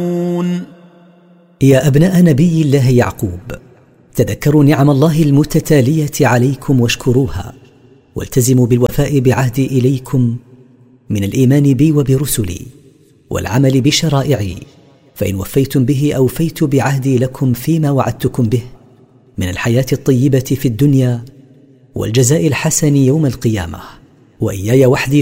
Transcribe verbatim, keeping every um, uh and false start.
يا أبناء نبي الله يعقوب، تذكروا نعم الله المتتالية عليكم واشكروها، والتزموا بالوفاء بعهدي إليكم من الإيمان بي وبرسلي والعمل بشرائعي، فإن وفيتم به أوفيت بعهدي لكم فيما وعدتكم به من الحياة الطيبة في الدنيا والجزاء الحسن يوم القيامة. وإياي وحدي